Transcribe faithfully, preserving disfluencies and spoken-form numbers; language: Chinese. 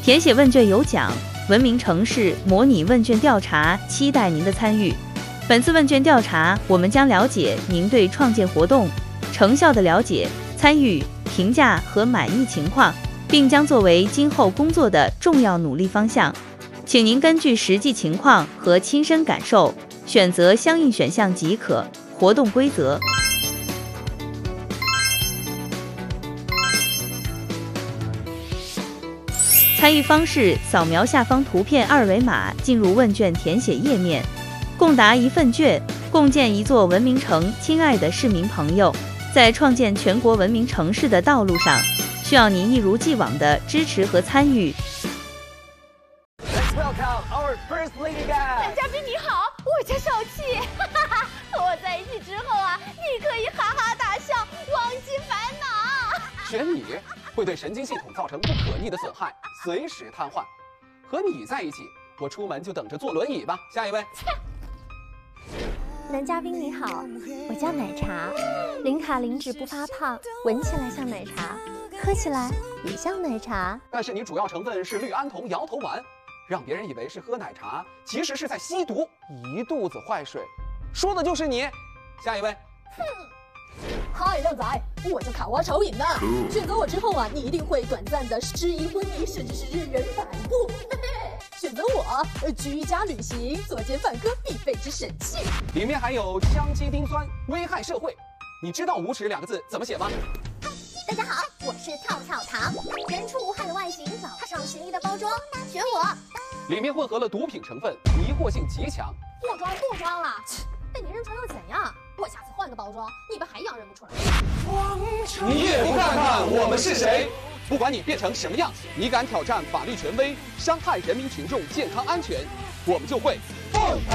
填写问卷有奖，文明城市模拟问卷调查，期待您的参与。本次问卷调查，我们将了解您对创建活动成效的了解、参与、评价和满意情况，并将作为今后工作的重要努力方向。请您根据实际情况和亲身感受，选择相应选项即可。活动规则。参与方式：扫描下方图片二维码，进入问卷填写页面，共答一份卷，共建一座文明城。亲爱的市民朋友，在创建全国文明城市的道路上，需要您一如既往的支持和参与。 男嘉宾你好，我叫小七，哈哈哈，和我在一起之后啊，你可以哈哈大笑，忘记烦恼。 选你会对神经系统造成不可逆的损害，随时瘫痪。和你在一起，我出门就等着坐轮椅吧。下一位。 男嘉宾你好，我叫奶茶，零卡零脂不发胖，闻起来像奶茶，喝起来也像奶茶。 但是你主要成分是氯胺酮摇头丸，让别人以为是喝奶茶，其实是在吸毒，一肚子坏水。说的就是你。下一位。 哼。嗨，靓仔，我叫卡哇潮饮的。选择我之后啊，你一定会短暂的失忆昏迷，甚至是任人摆布。嘿嘿，选择我，呃，居家旅行，作奸犯科必备之神器。 里面含有羟基丁酸，危害社会。你知道无耻两个字怎么写吗？ 大家好，我是跳跳糖，人畜无害的外形，脚踏上协议的包装，选我。 里面混合了毒品成分，迷惑性极强。 不装不装了，被你认出来又怎样？我下次换个包装，你们还一样认不出来。 你也不看看我们是谁？不管你变成什么样，你敢挑战法律权威，伤害人民群众健康安全，我们就会奉陪。